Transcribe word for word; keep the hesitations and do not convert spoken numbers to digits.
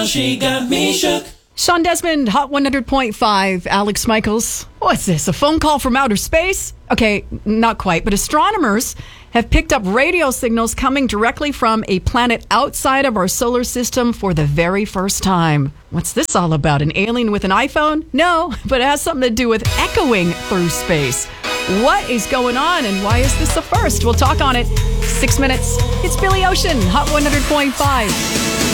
She got me shook. Sean Desmond, Hot one hundred point five. Alex Michaels. What's this, a phone call from outer space? Okay, not quite, but astronomers have picked up radio signals coming directly from a planet outside of our solar system for the very first time. What's this all about? An alien with an iPhone? No, but it has something to do with echoing through space. What is going on and why is this a first? We'll talk on it. Six minutes. It's Billy Ocean, Hot one hundred point five.